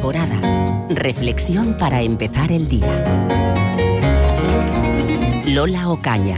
Alborada. Reflexión para empezar el día. Lola Ocaña.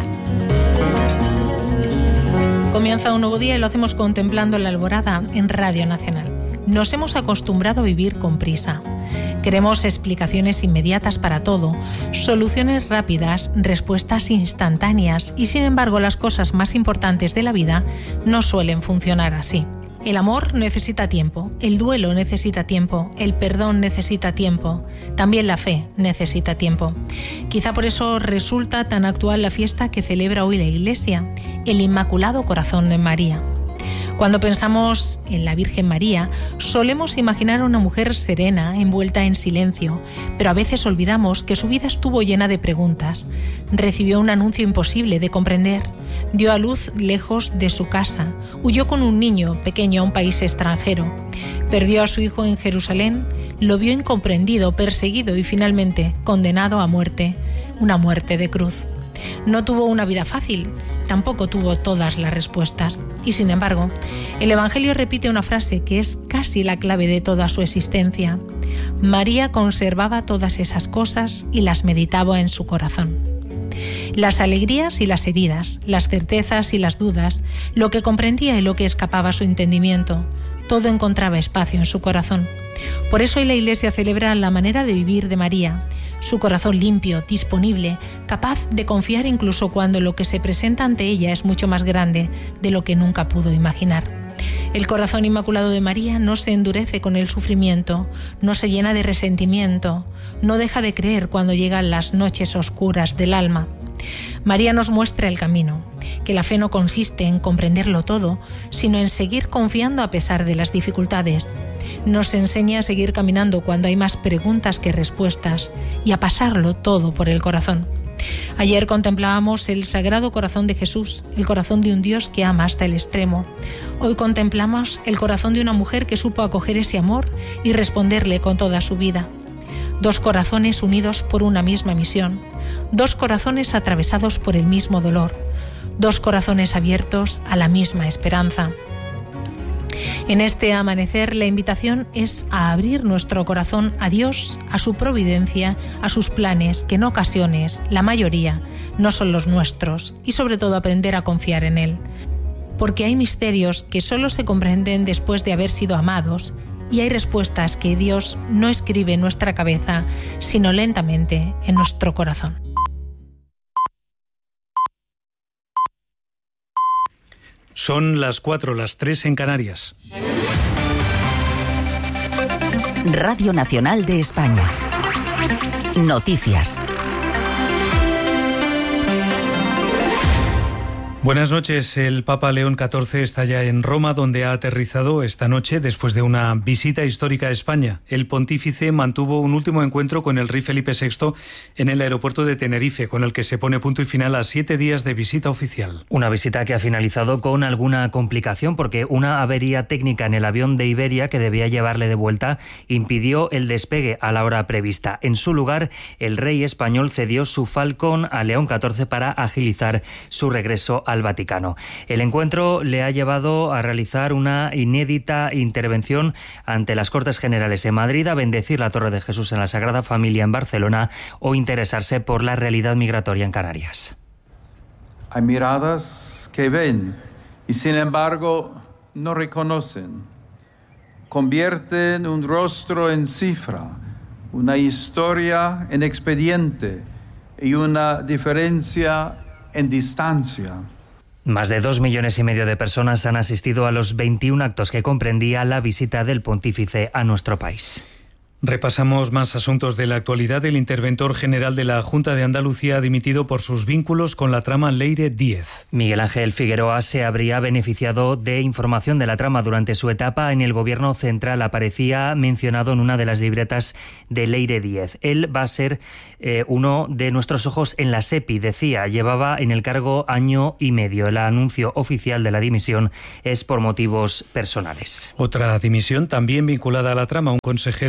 Comienza un nuevo día y lo hacemos contemplando la alborada en Radio Nacional. Nos hemos acostumbrado a vivir con prisa. Queremos explicaciones inmediatas para todo, soluciones rápidas, respuestas instantáneas y, sin embargo, las cosas más importantes de la vida no suelen funcionar así. El amor necesita tiempo, el duelo necesita tiempo, el perdón necesita tiempo, también la fe necesita tiempo. Quizá por eso resulta tan actual la fiesta que celebra hoy la Iglesia, el Inmaculado Corazón de María. Cuando pensamos en la Virgen María, solemos imaginar a una mujer serena, envuelta en silencio, pero a veces olvidamos que su vida estuvo llena de preguntas. Recibió un anuncio imposible de comprender, dio a luz lejos de su casa, huyó con un niño pequeño a un país extranjero, perdió a su hijo en Jerusalén, lo vio incomprendido, perseguido y finalmente condenado a muerte, una muerte de cruz. No tuvo una vida fácil, tampoco tuvo todas las respuestas. Y sin embargo, el Evangelio repite una frase que es casi la clave de toda su existencia. María conservaba todas esas cosas y las meditaba en su corazón. Las alegrías y las heridas, las certezas y las dudas, lo que comprendía y lo que escapaba a su entendimiento, todo encontraba espacio en su corazón. Por eso hoy la Iglesia celebra la manera de vivir de María, su corazón limpio, disponible, capaz de confiar incluso cuando lo que se presenta ante ella es mucho más grande de lo que nunca pudo imaginar. El corazón inmaculado de María no se endurece con el sufrimiento, no se llena de resentimiento, no deja de creer cuando llegan las noches oscuras del alma. María nos muestra el camino, que la fe no consiste en comprenderlo todo, sino en seguir confiando a pesar de las dificultades. Nos enseña a seguir caminando cuando hay más preguntas que respuestas y a pasarlo todo por el corazón. Ayer contemplábamos el Sagrado Corazón de Jesús, el corazón de un Dios que ama hasta el extremo. Hoy contemplamos el corazón de una mujer que supo acoger ese amor y responderle con toda su vida. Dos corazones unidos por una misma misión, dos corazones atravesados por el mismo dolor, dos corazones abiertos a la misma esperanza. En este amanecer la invitación es a abrir nuestro corazón a Dios, a su providencia, a sus planes, que en ocasiones, la mayoría, no son los nuestros, y sobre todo aprender a confiar en Él. Porque hay misterios que solo se comprenden después de haber sido amados, y hay respuestas que Dios no escribe en nuestra cabeza, sino lentamente en nuestro corazón. Son las 4, las 3 en Canarias. Radio Nacional de España. Noticias. Buenas noches. El Papa León XIV está ya en Roma, donde ha aterrizado esta noche después de una visita histórica a España. El pontífice mantuvo un último encuentro con el rey Felipe VI en el aeropuerto de Tenerife, con el que se pone punto y final a 7 días de visita oficial. Una visita que ha finalizado con alguna complicación porque una avería técnica en el avión de Iberia que debía llevarle de vuelta impidió el despegue a la hora prevista. En su lugar, el rey español cedió su Falcon a León XIV para agilizar su regreso al Vaticano. El encuentro le ha llevado a realizar una inédita intervención ante las Cortes Generales en Madrid, a bendecir la Torre de Jesús en la Sagrada Familia en Barcelona o interesarse por la realidad migratoria en Canarias. Hay miradas que ven y sin embargo no reconocen. Convierten un rostro en cifra, una historia en expediente y una diferencia en distancia. Más de 2,5 millones de personas han asistido a los 21 actos que comprendía la visita del pontífice a nuestro país. Repasamos más asuntos de la actualidad. El interventor general de la Junta de Andalucía ha dimitido por sus vínculos con la trama Leire Díez. Miguel Ángel Figueroa se habría beneficiado de información de la trama durante su etapa en el gobierno central. Aparecía mencionado en una de las libretas de Leire Díez. Él va a ser uno de nuestros ojos en la SEPI, decía. Llevaba en el cargo 1 año y medio. El anuncio oficial de la dimisión es por motivos personales. Otra dimisión también vinculada a la trama. Un consejero independiente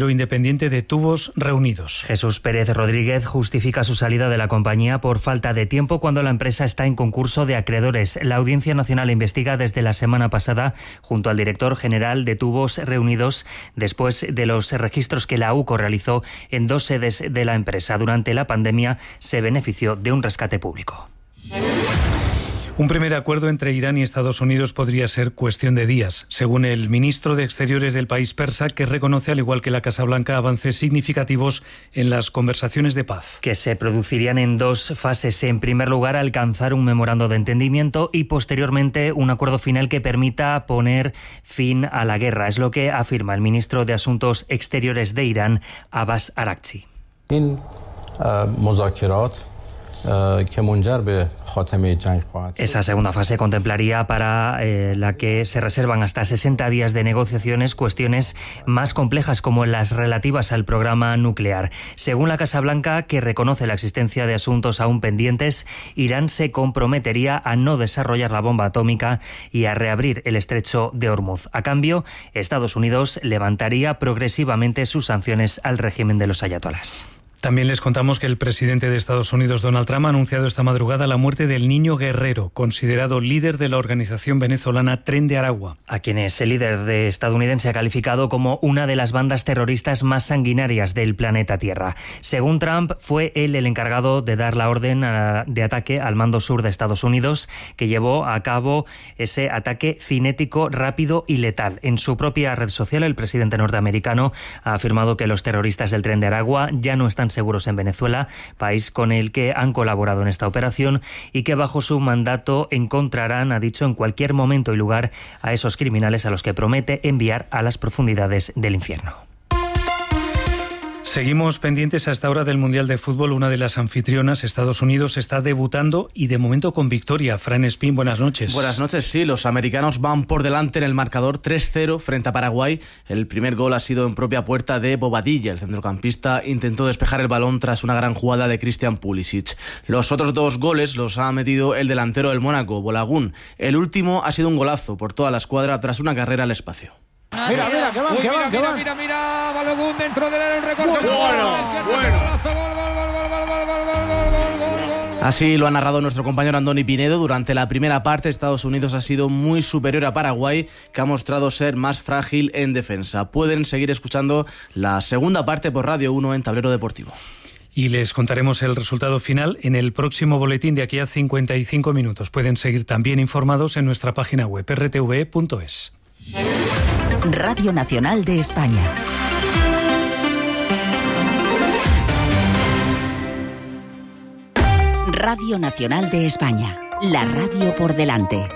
pendiente de tubos reunidos. Jesús Pérez Rodríguez justifica su salida de la compañía por falta de tiempo cuando la empresa está en concurso de acreedores. La Audiencia Nacional investiga desde la semana pasada junto al director general de Tubos Reunidos después de los registros que la UCO realizó en 2 sedes de la empresa. Durante la pandemia se benefició de un rescate público. Un primer acuerdo entre Irán y Estados Unidos podría ser cuestión de días, según el ministro de Exteriores del país persa, que reconoce, al igual que la Casa Blanca, avances significativos en las conversaciones de paz. Que se producirían en 2 fases. En primer lugar, alcanzar un memorando de entendimiento y, posteriormente, un acuerdo final que permita poner fin a la guerra. Es lo que afirma el ministro de Asuntos Exteriores de Irán, Abbas Araghchi. Esa segunda fase contemplaría para la que se reservan hasta 60 días de negociaciones cuestiones más complejas como las relativas al programa nuclear. Según la Casa Blanca, que reconoce la existencia de asuntos aún pendientes, Irán se comprometería a no desarrollar la bomba atómica y a reabrir el estrecho de Hormuz. A cambio, Estados Unidos levantaría progresivamente sus sanciones al régimen de los ayatolás. También les contamos que el presidente de Estados Unidos, Donald Trump, ha anunciado esta madrugada la muerte del niño guerrero, considerado líder de la organización venezolana Tren de Aragua. A quienes el líder estadounidense ha calificado como una de las bandas terroristas más sanguinarias del planeta Tierra. Según Trump, fue él el encargado de dar la orden de ataque al mando sur de Estados Unidos, que llevó a cabo ese ataque cinético, rápido y letal. En su propia red social, el presidente norteamericano ha afirmado que los terroristas del Tren de Aragua ya no están seguros en Venezuela, país con el que han colaborado en esta operación, y que bajo su mandato encontrarán, ha dicho, en cualquier momento y lugar a esos criminales a los que promete enviar a las profundidades del infierno. Seguimos pendientes a esta hora del Mundial de Fútbol. Una de las anfitrionas, Estados Unidos, está debutando y de momento con victoria. Fran Espín, buenas noches. Buenas noches, sí. Los americanos van por delante en el marcador 3-0 frente a Paraguay. El primer gol ha sido en propia puerta de Bobadilla. El centrocampista intentó despejar el balón tras una gran jugada de Christian Pulisic. Los otros 2 goles los ha metido el delantero del Mónaco, Bolagun. El último ha sido un golazo por toda la escuadra tras una carrera al espacio. Mira, Balogun dentro del área, un recorte. Bueno. Así lo ha narrado nuestro compañero Andoni Pinedo. Durante la primera parte, Estados Unidos ha sido muy superior a Paraguay, que ha mostrado ser más frágil en defensa. Pueden seguir escuchando la segunda parte por Radio 1 en Tablero Deportivo. Y les contaremos el resultado final en el próximo boletín de aquí a 55 minutos. Pueden seguir también informados en nuestra página web rtve.es. Radio Nacional de España. Radio Nacional de España. La radio por delante.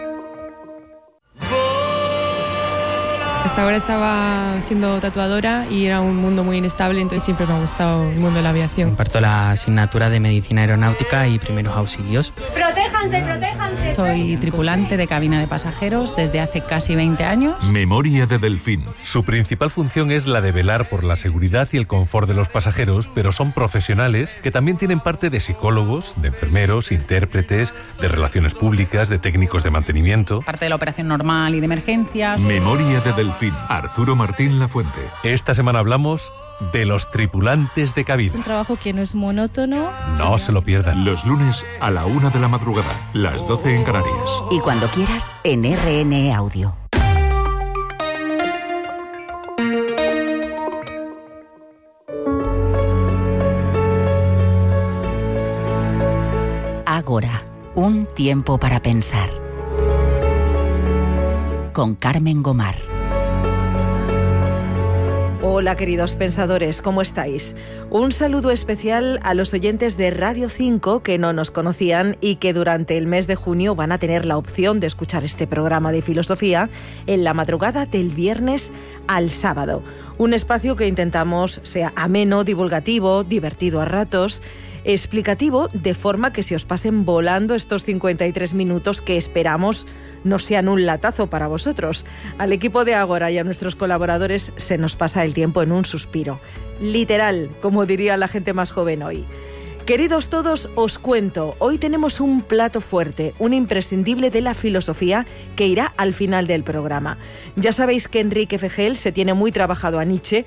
Hasta ahora estaba siendo tatuadora y era un mundo muy inestable, entonces siempre me ha gustado el mundo de la aviación. Imparto la asignatura de Medicina Aeronáutica y Primeros Auxilios. ¡Protéjanse! Soy tripulante de cabina de pasajeros desde hace casi 20 años. Memoria de Delfín. Su principal función es la de velar por la seguridad y el confort de los pasajeros, pero son profesionales que también tienen parte de psicólogos, de enfermeros, intérpretes, de relaciones públicas, de técnicos de mantenimiento. Parte de la operación normal y de emergencias. Memoria de Delfín. Arturo Martín Lafuente. Esta semana hablamos de los tripulantes de cabina. Es un trabajo que no es monótono. No se lo pierdan. Los lunes a la 1 de la madrugada, las 12 en Canarias. Y cuando quieras, en RN Audio. Ágora, un tiempo para pensar. Con Carmen Gomar. Hola queridos pensadores, ¿cómo estáis? Un saludo especial a los oyentes de Radio 5 que no nos conocían y que durante el mes de junio van a tener la opción de escuchar este programa de filosofía en la madrugada del viernes al sábado. Un espacio que intentamos sea ameno, divulgativo, divertido a ratos, explicativo, de forma que se os pasen volando estos 53 minutos que esperamos no sean un latazo para vosotros. Al equipo de Ágora y a nuestros colaboradores se nos pasa el tiempo en un suspiro. Literal, como diría la gente más joven hoy. Queridos todos, os cuento, hoy tenemos un plato fuerte, un imprescindible de la filosofía que irá al final del programa. Ya sabéis que Enrique Fejel se tiene muy trabajado a Nietzsche,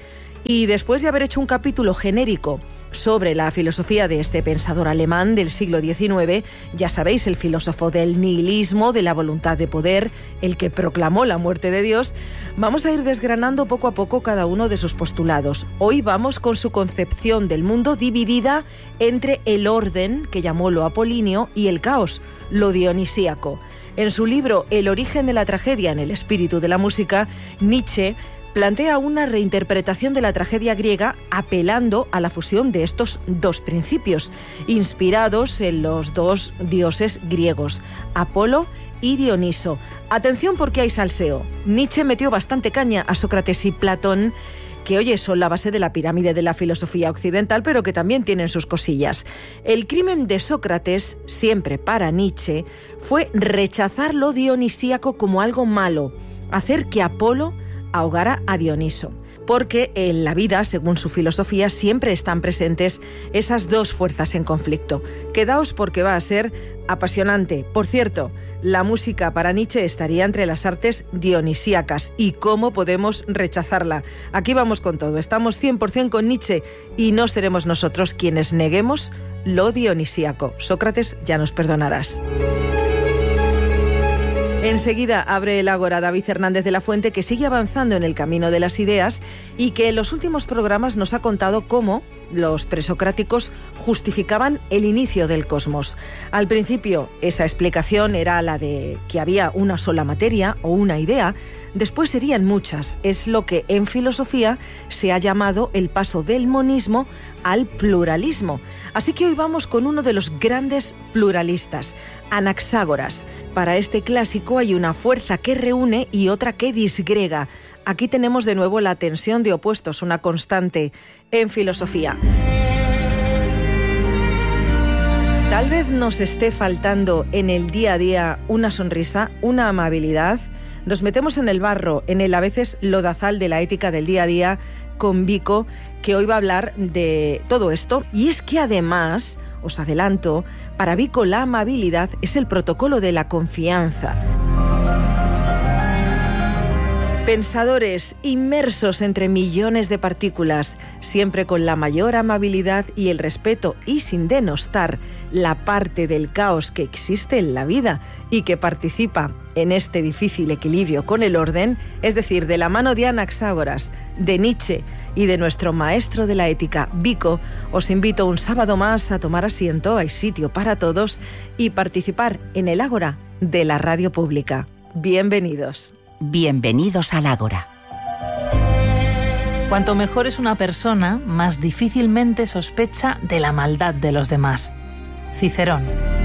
Y después de haber hecho un capítulo genérico sobre la filosofía de este pensador alemán del siglo XIX, ya sabéis, el filósofo del nihilismo, de la voluntad de poder, el que proclamó la muerte de Dios, vamos a ir desgranando poco a poco cada uno de sus postulados. Hoy vamos con su concepción del mundo dividida entre el orden, que llamó lo apolíneo, y el caos, lo dionisíaco. En su libro El origen de la tragedia en el espíritu de la música, Nietzsche plantea una reinterpretación de la tragedia griega apelando a la fusión de estos dos principios, inspirados en los dos dioses griegos, Apolo y Dioniso. Atención porque hay salseo. Nietzsche metió bastante caña a Sócrates y Platón, que oye, son la base de la pirámide de la filosofía occidental, pero que también tienen sus cosillas. El crimen de Sócrates, siempre para Nietzsche, fue rechazar lo dionisíaco como algo malo, hacer que Apolo ahogara a Dioniso. Porque en la vida, según su filosofía, siempre están presentes esas dos fuerzas en conflicto. Quedaos porque va a ser apasionante. Por cierto, la música para Nietzsche estaría entre las artes dionisíacas. ¿Y cómo podemos rechazarla? Aquí vamos con todo. Estamos 100% con Nietzsche y no seremos nosotros quienes neguemos lo dionisíaco. Sócrates, ya nos perdonarás. Enseguida abre el ágora David Hernández de la Fuente, que sigue avanzando en el camino de las ideas y que en los últimos programas nos ha contado cómo los presocráticos justificaban el inicio del cosmos. Al principio, esa explicación era la de que había una sola materia o una idea, después serían muchas. Es lo que en filosofía se ha llamado el paso del monismo al pluralismo. Así que hoy vamos con uno de los grandes pluralistas, Anaxágoras. Para este clásico hay una fuerza que reúne y otra que disgrega. Aquí tenemos de nuevo la tensión de opuestos, una constante en filosofía. Tal vez nos esté faltando en el día a día una sonrisa, una amabilidad. Nos metemos en el barro, en el a veces lodazal de la ética del día a día, con Vico, que hoy va a hablar de todo esto. Y es que además, os adelanto, para Vico la amabilidad es el protocolo de la confianza. Pensadores inmersos entre millones de partículas, siempre con la mayor amabilidad y el respeto y sin denostar la parte del caos que existe en la vida y que participa en este difícil equilibrio con el orden, es decir, de la mano de Anaxágoras, de Nietzsche y de nuestro maestro de la ética, Vico, os invito un sábado más a tomar asiento, hay sitio para todos, y participar en el ágora de la radio pública. Bienvenidos. Bienvenidos al ágora. Cuanto mejor es una persona, más difícilmente sospecha de la maldad de los demás. Cicerón.